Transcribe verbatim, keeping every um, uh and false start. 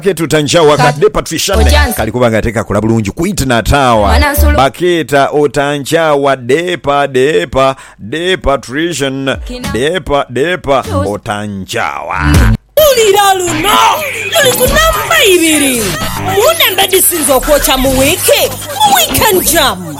Ketu tanjawa kadde patrician kalikubanga teka kula bulungi kuita natawa baketa otanjawa depa depa de patrician depa depa otanjawa ulira luno luli kunamba ibiri munembe disinzo kocha mu wiki weekend jam